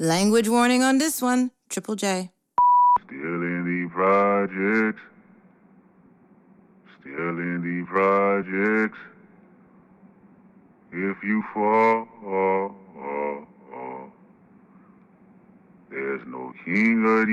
Language warning on this one. Triple J. Still in the projects. Still in the projects. If you fall, there's no king of the